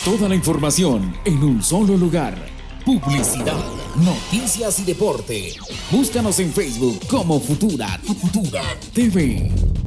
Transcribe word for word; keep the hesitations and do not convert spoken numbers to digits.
Toda la información en un solo lugar. Publicidad, noticias y deporte. Búscanos en Facebook como Futura, tu Futura T V.